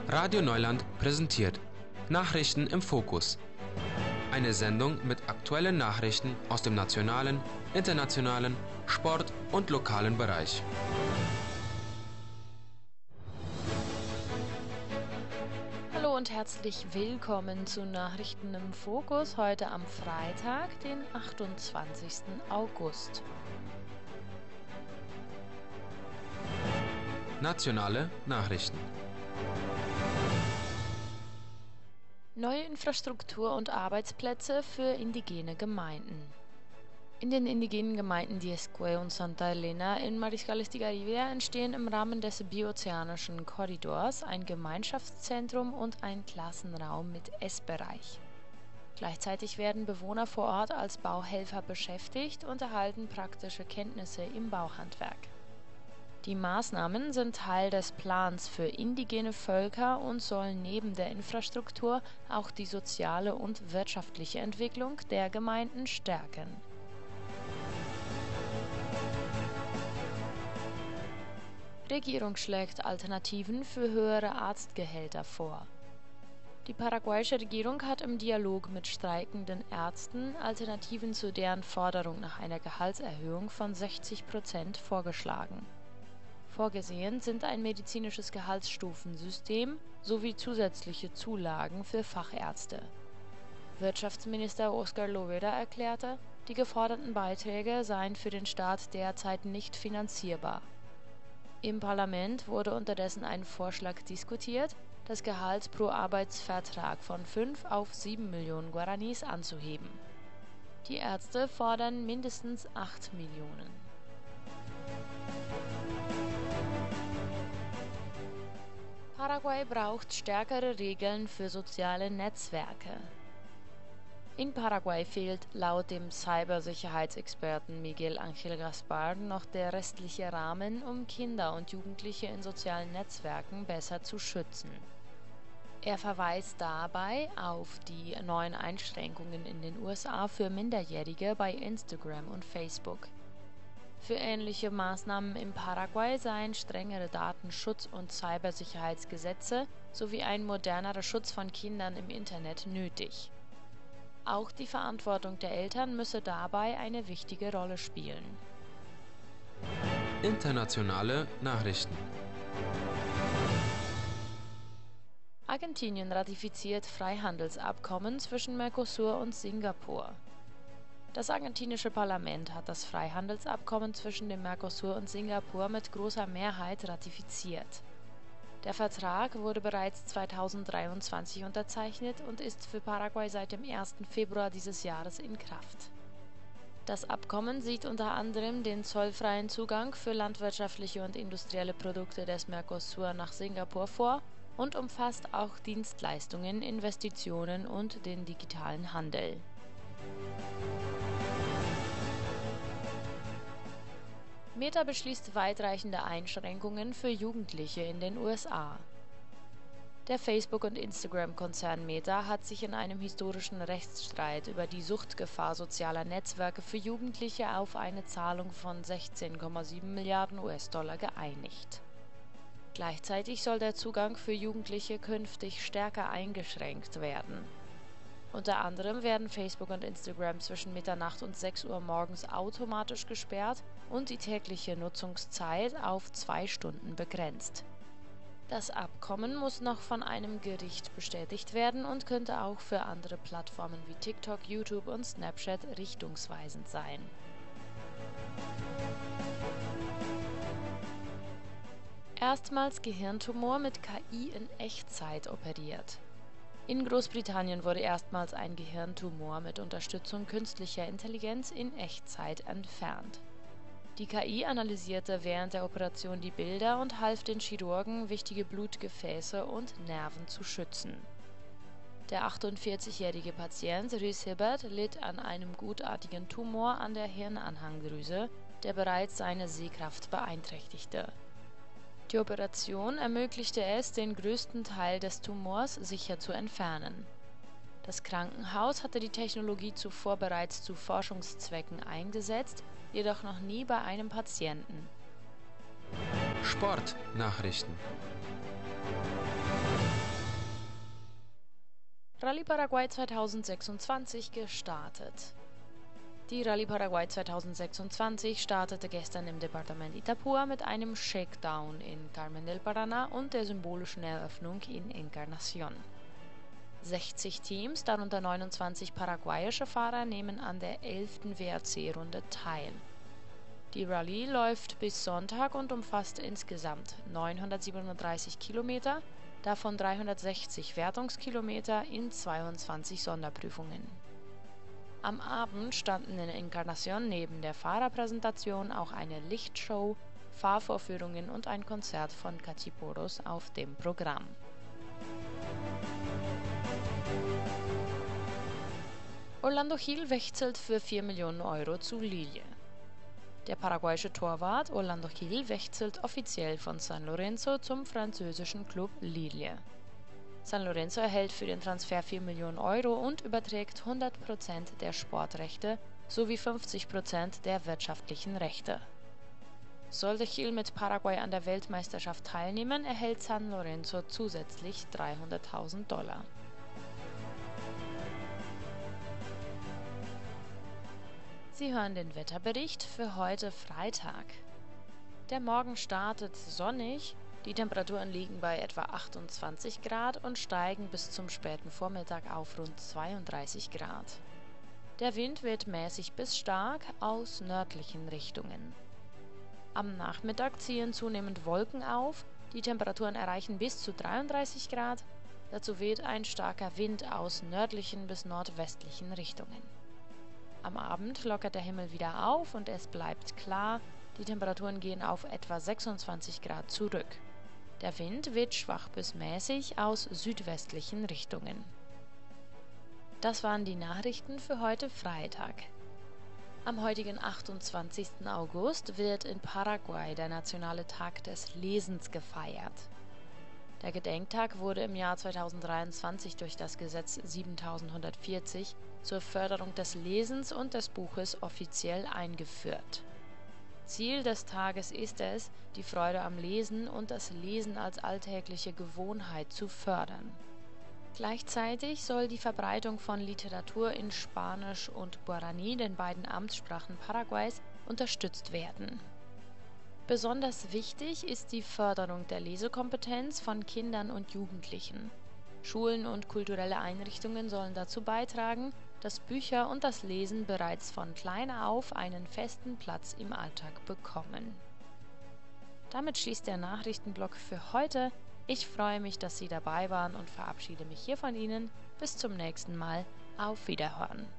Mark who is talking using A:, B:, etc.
A: Radio Neuland präsentiert Nachrichten im Fokus. Eine Sendung mit aktuellen Nachrichten aus dem nationalen, internationalen, Sport- und lokalen Bereich.
B: Hallo und herzlich willkommen zu Nachrichten im Fokus heute am Freitag, den 28. August.
A: Nationale Nachrichten.
B: Neue Infrastruktur und Arbeitsplätze für indigene Gemeinden. In den indigenen Gemeinden Diezcue und Santa Elena in Mariscales de Garivia entstehen im Rahmen des biozeanischen Korridors ein Gemeinschaftszentrum und ein Klassenraum mit Essbereich. Gleichzeitig werden Bewohner vor Ort als Bauhelfer beschäftigt und erhalten praktische Kenntnisse im Bauhandwerk. Die Maßnahmen sind Teil des Plans für indigene Völker und sollen neben der Infrastruktur auch die soziale und wirtschaftliche Entwicklung der Gemeinden stärken. Regierung schlägt Alternativen für höhere Arztgehälter vor. Die paraguayische Regierung hat im Dialog mit streikenden Ärzten Alternativen zu deren Forderung nach einer Gehaltserhöhung von 60% vorgeschlagen. Vorgesehen sind ein medizinisches Gehaltsstufensystem sowie zusätzliche Zulagen für Fachärzte. Wirtschaftsminister Oscar Lovera erklärte, die geforderten Beiträge seien für den Staat derzeit nicht finanzierbar. Im Parlament wurde unterdessen ein Vorschlag diskutiert, das Gehalt pro Arbeitsvertrag von 5 auf 7 Millionen Guaranis anzuheben. Die Ärzte fordern mindestens 8 Millionen. Paraguay braucht stärkere Regeln für soziale Netzwerke. In Paraguay fehlt laut dem Cybersicherheitsexperten Miguel Ángel Gaspar noch der restliche Rahmen, um Kinder und Jugendliche in sozialen Netzwerken besser zu schützen. Er verweist dabei auf die neuen Einschränkungen in den USA für Minderjährige bei Instagram und Facebook. Für ähnliche Maßnahmen in Paraguay seien strengere Datenschutz- und Cybersicherheitsgesetze sowie ein modernerer Schutz von Kindern im Internet nötig. Auch die Verantwortung der Eltern müsse dabei eine wichtige Rolle spielen.
A: Internationale Nachrichten.
B: Argentinien ratifiziert Freihandelsabkommen zwischen Mercosur und Singapur. Das argentinische Parlament hat das Freihandelsabkommen zwischen dem Mercosur und Singapur mit großer Mehrheit ratifiziert. Der Vertrag wurde bereits 2023 unterzeichnet und ist für Paraguay seit dem 1. Februar dieses Jahres in Kraft. Das Abkommen sieht unter anderem den zollfreien Zugang für landwirtschaftliche und industrielle Produkte des Mercosur nach Singapur vor und umfasst auch Dienstleistungen, Investitionen und den digitalen Handel. Meta beschließt weitreichende Einschränkungen für Jugendliche in den USA. Der Facebook- und Instagram-Konzern Meta hat sich in einem historischen Rechtsstreit über die Suchtgefahr sozialer Netzwerke für Jugendliche auf eine Zahlung von 16,7 Milliarden US-Dollar geeinigt. Gleichzeitig soll der Zugang für Jugendliche künftig stärker eingeschränkt werden. Unter anderem werden Facebook und Instagram zwischen Mitternacht und 6 Uhr morgens automatisch gesperrt und die tägliche Nutzungszeit auf 2 Stunden begrenzt. Das Abkommen muss noch von einem Gericht bestätigt werden und könnte auch für andere Plattformen wie TikTok, YouTube und Snapchat richtungsweisend sein. Erstmals Gehirntumor mit KI in Echtzeit operiert. In Großbritannien wurde erstmals ein Gehirntumor mit Unterstützung künstlicher Intelligenz in Echtzeit entfernt. Die KI analysierte während der Operation die Bilder und half den Chirurgen, wichtige Blutgefäße und Nerven zu schützen. Der 48-jährige Patient Rhys Hibbert litt an einem gutartigen Tumor an der Hirnanhangdrüse, der bereits seine Sehkraft beeinträchtigte. Die Operation ermöglichte es, den größten Teil des Tumors sicher zu entfernen. Das Krankenhaus hatte die Technologie zuvor bereits zu Forschungszwecken eingesetzt, jedoch noch nie bei einem Patienten.
A: Sportnachrichten.
B: Rallye Paraguay 2026 gestartet. Die Rallye Paraguay 2026 startete gestern im Departement Itapúa mit einem Shakedown in Carmen del Paraná und der symbolischen Eröffnung in Encarnación. 60 Teams, darunter 29 paraguayische Fahrer, nehmen an der 11. WRC-Runde teil. Die Rallye läuft bis Sonntag und umfasst insgesamt 937 Kilometer, davon 360 Wertungskilometer in 22 Sonderprüfungen. Am Abend standen in Encarnación neben der Fahrerpräsentation auch eine Lichtshow, Fahrvorführungen und ein Konzert von Cachiporros auf dem Programm. Orlando Gil wechselt für 4 Millionen Euro zu Lille. Der paraguayische Torwart Orlando Gil wechselt offiziell von San Lorenzo zum französischen Club Lille. San Lorenzo erhält für den Transfer 4 Millionen Euro und überträgt 100% der Sportrechte sowie 50% der wirtschaftlichen Rechte. Sollte Gil mit Paraguay an der Weltmeisterschaft teilnehmen, erhält San Lorenzo zusätzlich $300.000. Sie hören den Wetterbericht für heute Freitag. Der Morgen startet sonnig, die Temperaturen liegen bei etwa 28 Grad und steigen bis zum späten Vormittag auf rund 32 Grad. Der Wind wird mäßig bis stark aus nördlichen Richtungen. Am Nachmittag ziehen zunehmend Wolken auf, die Temperaturen erreichen bis zu 33 Grad, dazu weht ein starker Wind aus nördlichen bis nordwestlichen Richtungen. Am Abend lockert der Himmel wieder auf und es bleibt klar, die Temperaturen gehen auf etwa 26 Grad zurück. Der Wind weht schwach bis mäßig aus südwestlichen Richtungen. Das waren die Nachrichten für heute Freitag. Am heutigen 28. August wird in Paraguay der Nationale Tag des Lesens gefeiert. Der Gedenktag wurde im Jahr 2023 durch das Gesetz 7140 zur Förderung des Lesens und des Buches offiziell eingeführt. Ziel des Tages ist es, die Freude am Lesen und das Lesen als alltägliche Gewohnheit zu fördern. Gleichzeitig soll die Verbreitung von Literatur in Spanisch und Guarani, den beiden Amtssprachen Paraguays, unterstützt werden. Besonders wichtig ist die Förderung der Lesekompetenz von Kindern und Jugendlichen. Schulen und kulturelle Einrichtungen sollen dazu beitragen, dass Bücher und das Lesen bereits von klein auf einen festen Platz im Alltag bekommen. Damit schließt der Nachrichtenblock für heute. Ich freue mich, dass Sie dabei waren und verabschiede mich hier von Ihnen. Bis zum nächsten Mal. Auf Wiederhören.